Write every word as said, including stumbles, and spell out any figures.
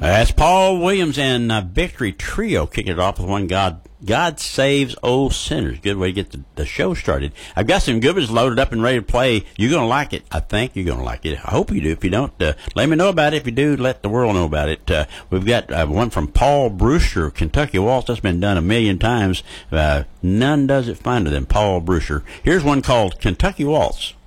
That's Paul Williams and uh, Victory Trio kicking it off with one God God Saves Old Sinners. Good way to get the, the show started. I've got some good ones loaded up and ready to play. You're going to like it. I think you're going to like it. I hope you do. If you don't, uh, let me know about it. If you do, let the world know about it. Uh, we've got uh, one from Paul Brewster, Kentucky Waltz. That's been done a million times. Uh, none does it finer than Paul Brewster. Here's one called Kentucky Waltz.